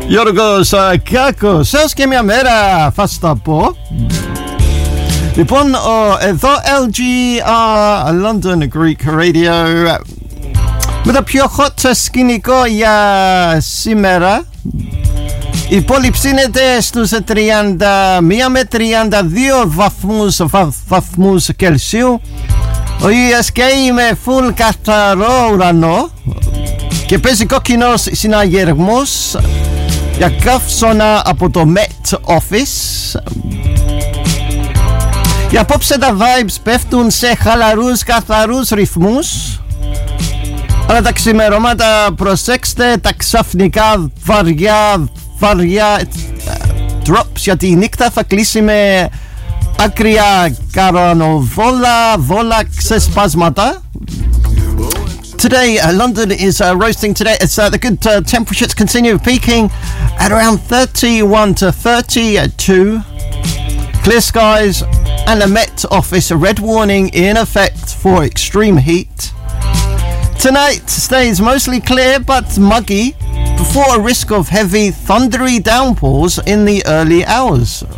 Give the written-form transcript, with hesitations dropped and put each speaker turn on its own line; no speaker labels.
Γιώργος Κάκος, έως και μια μέρα θα στα πω. Λοιπόν, εδώ LGR London Greek Radio με το πιο hot σκηνικό για σήμερα. Η πόλη ψήνεται στους 31 με 32 βαθμούς Κελσίου. Ο ήλιος καίει με full καθαρό ουρανό και παίζει κόκκινος συναγερμός για καύσωνα από το Met Office. Για απόψε τα vibes πέφτουν σε χαλαρούς καθαρούς ρυθμούς, αλλά τα ξημερώματα προσέξτε τα ξαφνικά βαριά drops, γιατί η νύχτα θα κλείσει με άκρια καρανοβόλα ξεσπάσματα. Today, London is roasting today. It's the good temperatures continue peaking at around 31 to 32. Clear skies and the Met Office, a red warning in effect for extreme heat. Tonight stays mostly clear but muggy before a risk of heavy thundery downpours in the early hours.